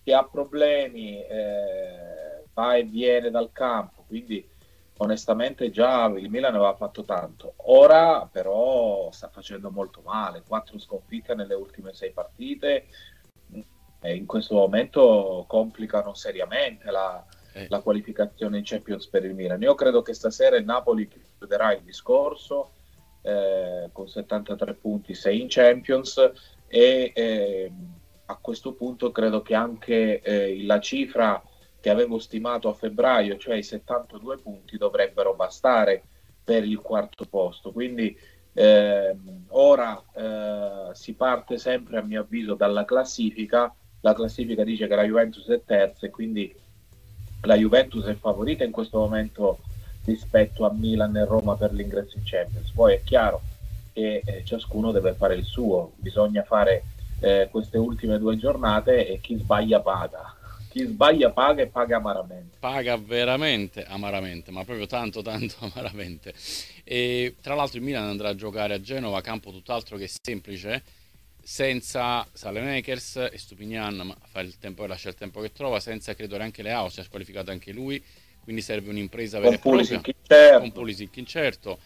che ha problemi, va e viene dal campo, quindi onestamente già il Milan aveva fatto tanto. Ora però sta facendo molto male, 4 sconfitte nelle ultime 6 partite e in questo momento complicano seriamente la qualificazione in Champions per il Milan. Io credo che stasera il Napoli chiuderà il discorso con 73 punti, 6 in Champions e a questo punto credo che anche la cifra che avevo stimato a febbraio, cioè i 72 punti, dovrebbero bastare per il quarto posto. Quindi ora si parte sempre, a mio avviso, dalla classifica. La classifica dice che la Juventus è terza e quindi la Juventus è favorita in questo momento rispetto a Milan e Roma per l'ingresso in Champions. Poi è chiaro che ciascuno deve fare il suo, bisogna fare queste ultime 2 giornate e chi sbaglia paga. Chi sbaglia paga e paga amaramente. Paga veramente amaramente, ma proprio tanto tanto amaramente. E tra l'altro il Milan andrà a giocare a Genova, campo tutt'altro che semplice, senza Saelemaekers e Stupinian, ma fa il tempo e lascia il tempo che trova, senza credo neanche Leao, si è squalificato anche lui, quindi serve un'impresa vera Con e propria, Pulisic con certo. Pulisic incerto.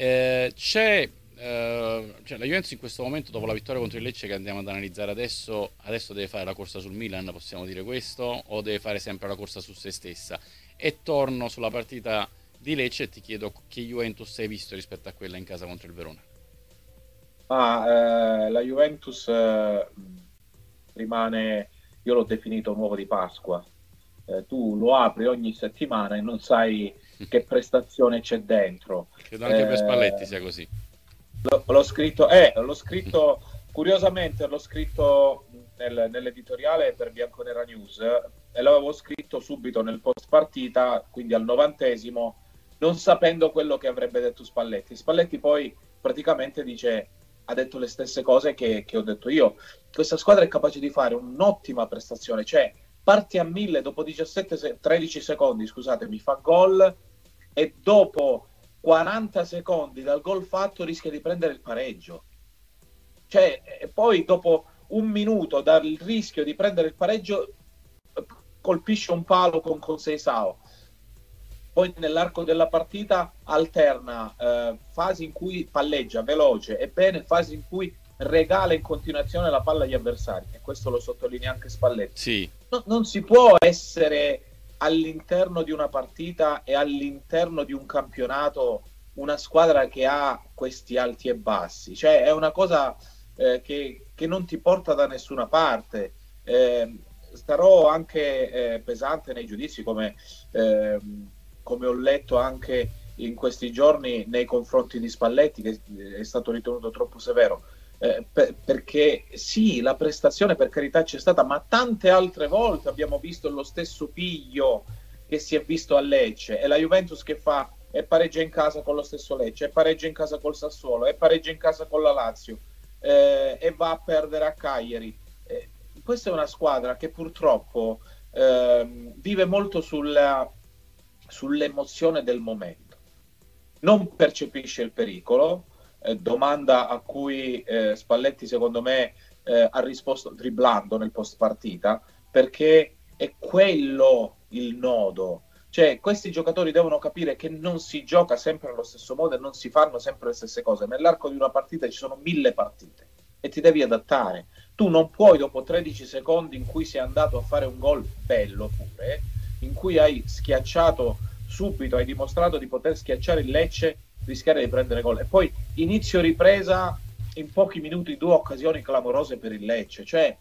Cioè la Juventus in questo momento, dopo la vittoria contro il Lecce che andiamo ad analizzare adesso deve fare la corsa sul Milan, possiamo dire questo, o deve fare sempre la corsa su se stessa? E torno sulla partita di Lecce e ti chiedo che Juventus hai visto rispetto a quella in casa contro il Verona. La Juventus rimane, io l'ho definito un uovo di Pasqua. Tu lo apri ogni settimana e non sai che prestazione c'è dentro. Credo anche per Spalletti Eh, sia così. l'ho scritto, curiosamente l'ho scritto nell'editoriale per Bianconera News e l'avevo scritto subito nel post partita, quindi al 90esimo, non sapendo quello che avrebbe detto Spalletti. Spalletti poi praticamente ha detto le stesse cose che ho detto io. Questa squadra è capace di fare un'ottima prestazione, cioè parti a 1000 dopo 13 secondi, scusate, mi fa gol e dopo 40 secondi dal gol fatto rischia di prendere il pareggio. Cioè, e poi dopo un minuto dal rischio di prendere il pareggio colpisce un palo con Seisao. Poi nell'arco della partita alterna fasi in cui palleggia veloce e bene, fasi in cui regala in continuazione la palla agli avversari, e questo lo sottolinea anche Spalletti. Sì, Non si può essere all'interno di una partita e all'interno di un campionato una squadra che ha questi alti e bassi, cioè è una cosa che non ti porta da nessuna parte. Starò anche pesante nei giudizi, come ho letto anche in questi giorni nei confronti di Spalletti, che è stato ritenuto troppo severo. Perché sì, la prestazione per carità c'è stata, ma tante altre volte abbiamo visto lo stesso piglio che si è visto a Lecce, e la Juventus che fa e pareggia in casa con lo stesso Lecce, e pareggia in casa col Sassuolo, e pareggia in casa con la Lazio, e va a perdere a Cagliari. Questa è una squadra che purtroppo vive molto sull'emozione del momento, non percepisce il pericolo, domanda a cui Spalletti secondo me ha risposto dribblando nel post partita, perché è quello il nodo. Cioè, questi giocatori devono capire che non si gioca sempre allo stesso modo e non si fanno sempre le stesse cose. Nell'arco di una partita ci sono 1000 partite e ti devi adattare. Tu non puoi, dopo 13 secondi in cui sei andato a fare un gol bello pure, in cui hai schiacciato subito, hai dimostrato di poter schiacciare il Lecce, rischiare di prendere gol. E poi inizio ripresa, in pochi minuti 2 occasioni clamorose per il Lecce. Cioè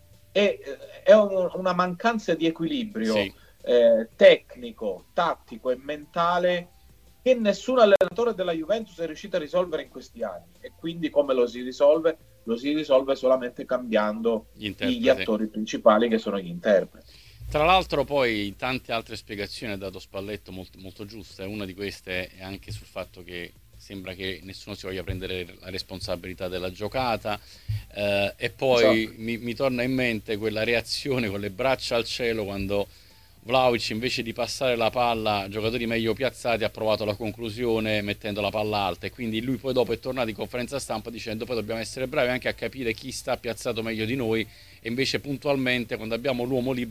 è una mancanza di equilibrio sì. tecnico, tattico e mentale che nessun allenatore della Juventus è riuscito a risolvere in questi anni. E quindi come lo si risolve? Lo si risolve solamente cambiando Gli gli interpreti. attori principali, che sono gli interpreti. Tra l'altro poi tante altre spiegazioni ha dato Spalletto molto, molto giuste, una di queste è anche sul fatto che sembra che nessuno si voglia prendere la responsabilità della giocata, e Esatto. poi mi torna in mente quella reazione con le braccia al cielo quando Vlahovic, invece di passare la palla, giocatori meglio piazzati, ha provato la conclusione mettendo la palla alta, e quindi lui poi dopo è tornato in conferenza stampa dicendo poi dobbiamo essere bravi anche a capire chi sta piazzato meglio di noi, e invece puntualmente quando abbiamo l'uomo libero